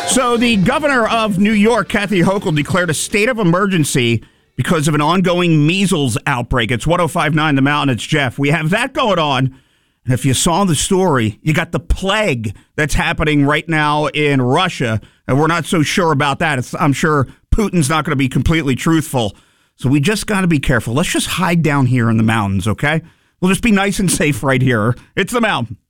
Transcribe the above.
So the governor of New York, Kathy Hochul, declared a state of emergency because of an ongoing measles outbreak. It's 105.9 The Mountain. It's Jeff. We have that going on. And if you saw the story, you got the plague that's happening right now in Russia. And we're not so sure about that. I'm sure Putin's not going to be completely truthful. So we just got to be careful. Let's just hide down here in the mountains, okay? We'll just be nice and safe right here. It's The Mountain.